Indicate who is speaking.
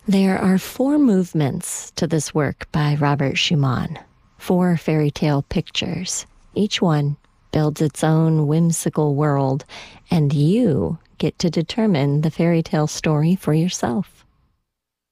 Speaker 1: There are 4 movements to this work by Robert Schumann, 4 fairy tale pictures. Each one builds its own whimsical world, and you get to determine the fairy tale story for yourself.